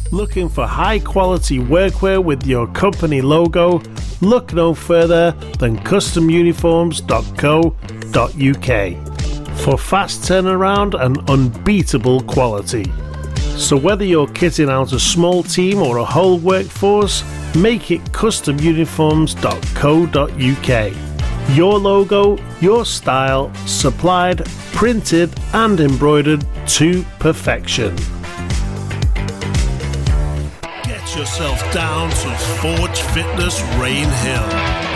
Looking for high quality workwear with your company logo? Look no further than customuniforms.co.uk for fast turnaround and unbeatable quality. So whether you're kitting out a small team or a whole workforce, make it customuniforms.co.uk. Your logo, your style, supplied, printed and embroidered to perfection. Get yourself down to Forge Fitness Rain Hill.